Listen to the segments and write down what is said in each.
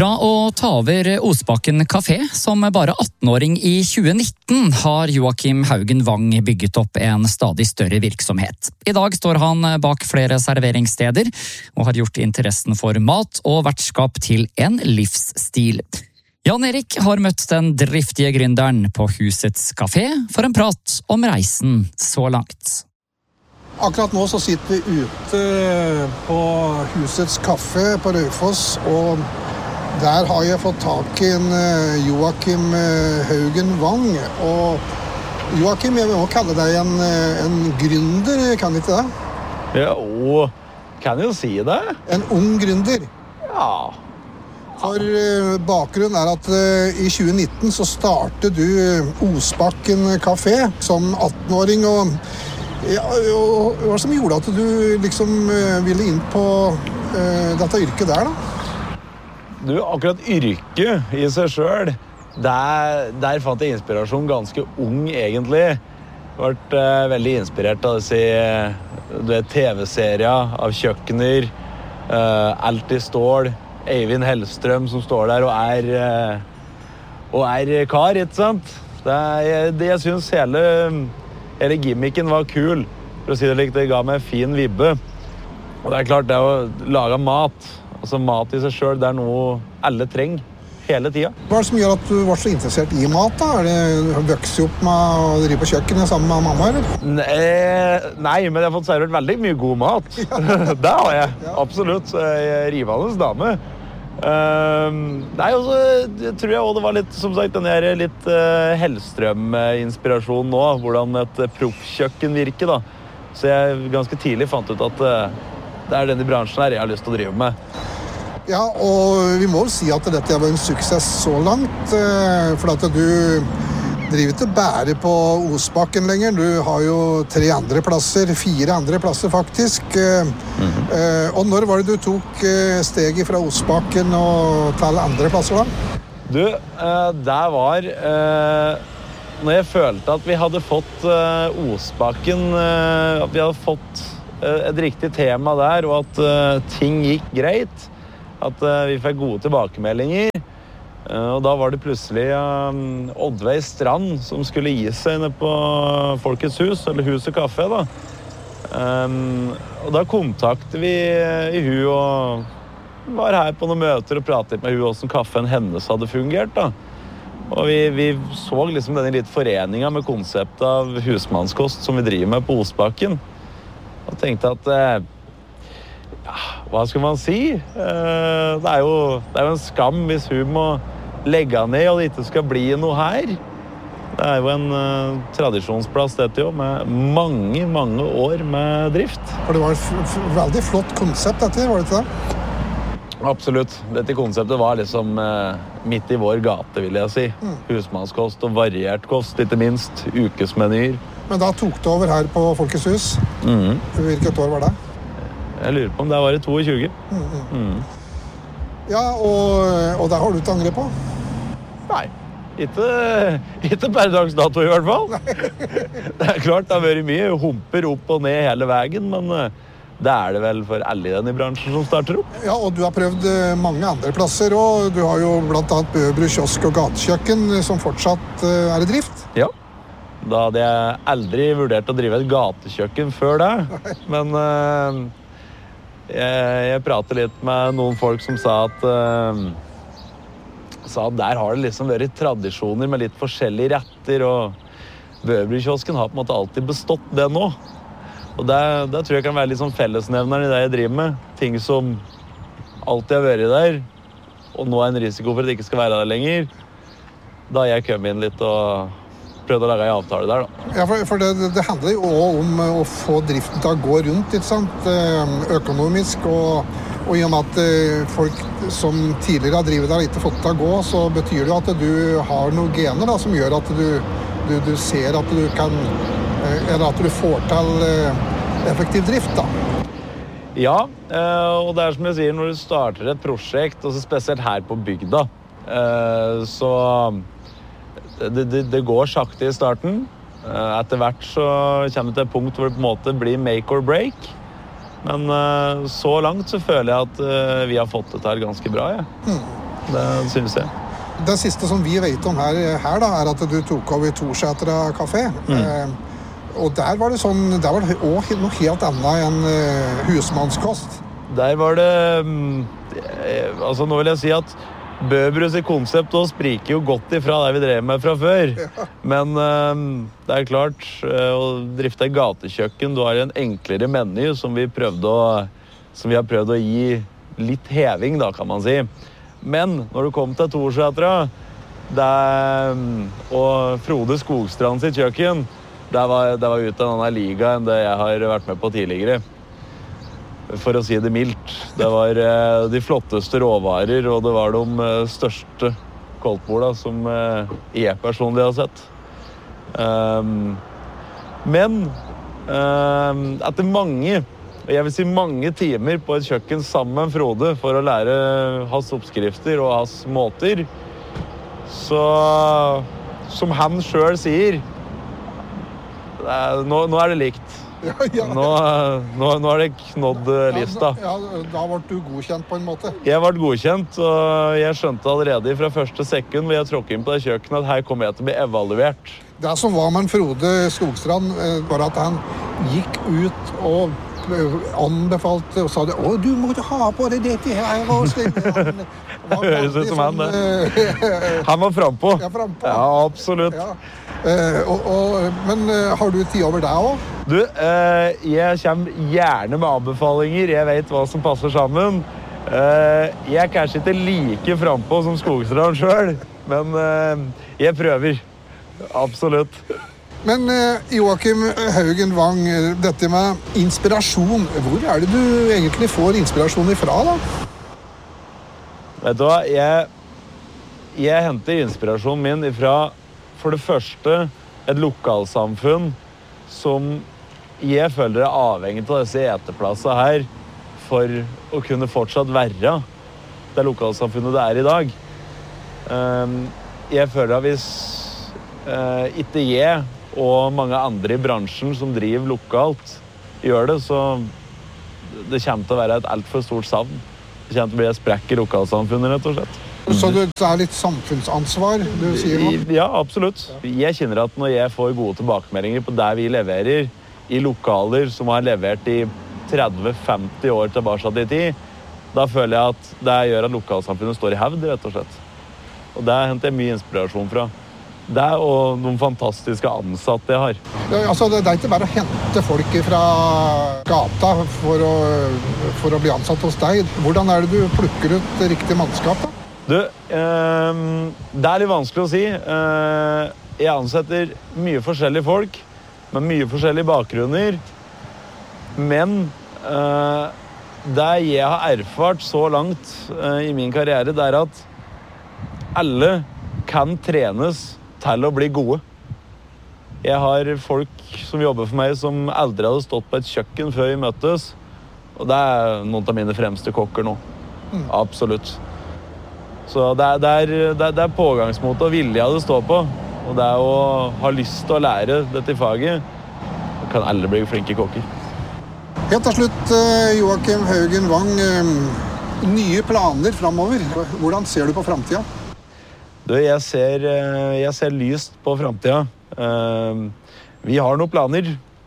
Fra å ta over Osbakken Café som bare 18-åring i 2019 har Joakim Haugen Wang bygget opp en stadig større virksomhet. I dag står han bak flere serveringssteder og har gjort interessen for mat og vertskap til en livsstil. Jan Erik har møtt den driftige gründeren på Husets Café for en prat om reisen så langt. Akkurat nå så sitter vi ute på Husets Café på Raufoss, og der har jeg fått tak i en Joakim Haugen Wang. Og Joakim, jeg må kalle deg en gründer, kan ikke det? Jo, kan jo si det. En ung gründer. Ja. For bakgrunnen er at i 2019 så startet du Osbakken Café som 18-åring, og hva var det som gjorde at du liksom ville inn på dette yrket der da? Du, akkurat yrket i seg selv, der fant jeg inspirasjon ganske ung egentlig. Jeg har vært veldig inspirert av TV-serier av kjøkkener, Alt i stål, Eivind Hellstrøm som står der og er kar, ikke sant? Jeg synes hele gimmicken var kul, for å si det likt, det ga meg fin vibbe. Og det er klart, det å lage mat, altså mat i seg selv, det er noe alle trenger hele tiden. Hva er det som gjør at du var så interessert i mat da? Er det vokst opp med å drive på kjøkkenet sammen med mamma, eller? Nei, men jeg har fått servert veldig mye god mat. Det har jeg, absolutt. Så jeg er rivende dame. Nei, og så tror jeg også det var litt, som sagt, den her litt Hellstrøm-inspirasjon nå, hvordan et proffkjøkken virker da. Så jeg ganske tidlig fant ut at det er denne bransjen her jeg har lyst til å drive med. Ja, og vi må jo si at dette var en suksess så langt, for at du driver ikke bare på Osbakken lenger. Du har jo 4 andre plasser faktisk. Og når var det du tok steget fra Osbakken og til andre plasser da? Du, der var når jeg følte at vi hadde fått Osbakken, at vi hadde fått et riktig tema der, og at ting gikk greit, at vi fikk gode tilbakemeldinger. Og da var det plutselig Oddveig Strand som skulle gi seg ned på Folkets Hus, eller Huset Café da. Og da kontaktet vi i hun og var her på noen møter og pratet med hun hvordan kaffen hennes hadde fungert da. Og vi så liksom denne litt foreningen med konseptet av husmannskost som vi driver med på Osbakken. Og tenkte at hva skal man si? Det er jo en skam hvis hun må legge ned og det ikke skal bli noe her. Det er jo en tradisjonsplass dette jo, med mange, mange år med drift. For det var et veldig flott konsept dette, var det ikke det? Absolutt. Dette konseptet var liksom midt i vår gate, vil jeg si. Husmannskost og variert kost, ikke minst. Ukesmenyer. Men da tok du over her på Folkets Hus. Hvilket år var det? Jeg lurer på om det var i 22. Ja, og det har du ikke angret på? Nei, ikke per dags dato i hvert fall. Det er klart det har vært mye humper opp og ned hele veien, men det er det vel for alle i denne bransjen som starter opp. Ja, og du har prøvd mange andre plasser, og du har jo blant annet Bøbru kiosk og gatekjøkken som fortsatt er i drift. Ja, da hadde jeg aldri vurdert å drive et gatekjøkken før det, men jeg pratet litt med noen folk som sa at der har det liksom vært tradisjoner med litt forskjellige retter, og Bøbru-kiosken har på en måte alltid bestått det nå. Og det tror jeg kan være litt sånn fellesnevneren i det jeg driver med. Ting som alltid har vært der, og nå er en risiko for at det ikke skal være der lenger. Da jeg kom inn litt og prøvde å lage en avtale der da. Ja, for det handler jo også om å få driften til å gå rundt, ikke sant? Økonomisk, og i og med at folk som tidligere har drivet der ikke fått til å gå, så betyr det at du har noen gener da, som gjør at du ser at du kan, eller at du får til effektiv drift da. Ja, og det er som jeg sier, når du starter et prosjekt, og så spesielt her på bygda, så det går sakte i starten. Etter hvert så kommer det til et punkt hvor det på en måte blir make or break. Men så langt så føler jeg at vi har fått det her ganske bra, ja. Det synes jeg. Det siste som vi vet om her da, at du tok over Torsetra kafé. Og der var det også noe helt annet enn husmannskost. Der var det, altså nå vil jeg si at Bøbrus i konsept også spriker jo godt ifra det vi drev med fra før. Ja. Men det er klart, å drifte et gatekjøkken, du har en enklere meny som vi har prøvd å gi litt heving da, kan man si. Men når du kom til Torsetra, og Frode Skogstrand sitt kjøkken, det var ute en annen liga enn det jeg har vært med på tidligere. For å si det mildt. Det var de flotteste råvarer, og det var de største koldtborda som jeg personlig har sett. Men etter jeg vil si mange timer på et kjøkken sammen med Frode for å lære hans oppskrifter og hans måter, så som han selv sier, nå er det likt. Ja. Nå har det knådd lista. Ja, da ble du godkjent på en måte. Jeg ble godkjent, og jeg skjønte allerede fra første sekund hvor jeg tråkket inn på det kjøkkenet at her kommer jeg til å bli evaluert. Det som var med Frode Skogstrand var at han gikk ut og anbefalte og sa det, du må ha på deg dette her. Det høres ut som han det. Han var frempå. Ja, absolutt. Ja. Men har du tid over deg også? Du, jeg kommer gjerne med anbefalinger. Jeg vet hva som passer sammen. Jeg er kanskje ikke like frempå som Skogstrand selv, men jeg prøver. Absolutt. Men Joakim Haugen Wang, dette med inspirasjon, hvor er det du egentlig får inspirasjon ifra da? Vet du hva, jeg henter inspirasjonen min ifra, for det første, et lokalsamfunn som jeg føler er avhengig av disse eteplassene her for å kunne fortsatt være det lokalsamfunnet det er i dag. Jeg føler at hvis ikke jeg og mange andre i bransjen som driver lokalt gjør det, så det kommer til å være et alt for stort savn. Det kommer til å bli et sprekk i lokalsamfunnet, rett og slett. Så det er litt samfunnsansvar, du sier nå? Ja, absolutt. Jeg kjenner at når jeg får gode tilbakemeldinger på det vi leverer i lokaler som har levert i 30-50 år tilbake i tid, da føler jeg at det gjør at lokalsamfunnet står i hevd, rett og slett. Og det henter jeg mye inspirasjon fra. Det og noen fantastiske ansatte jeg har. Ja, altså, det er ikke bare å hente folk fra gata for å bli ansatt hos deg. Hvordan er det du plukker ut riktig mannskap da? Du, det er litt vanskelig å si. Jeg ansetter mye forskjellige folk, med mye forskjellige bakgrunner. Men det jeg har erfart så langt i min karriere, det er at alle kan trenes til å bli gode. Jeg har folk som jobber for meg som aldri hadde stått på et kjøkken før vi møttes, og det er noen av mine fremste kokker nå. Absolutt. Så det er pågangsmot og vilje det står på, og det er å ha lyst til å lære dette faget. Da kan alle bli flinke kokker. Helt til slutt, Joakim Haugen Wang, nye planer fremover. Hvordan ser du på fremtiden? Du, jeg ser lyst på fremtiden. Vi har noen planer.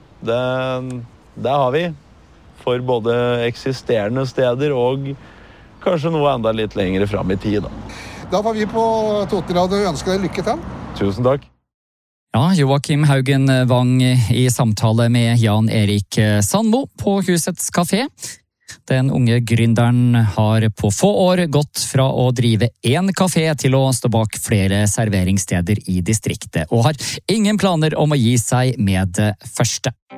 Det har vi. For både eksisterende steder og kanskje noe enda litt lengre frem i tid. Da var vi på Totenradio og ønsker deg lykke til. Tusen takk. Ja, Joakim Haugen Wang i samtale med Jan Erik Sandmo på Husets Kafé. Den unge gründeren har på få år gått fra å drive én kafé til å stå bak flere serveringssteder i distriktet, og har ingen planer om å gi seg med det første.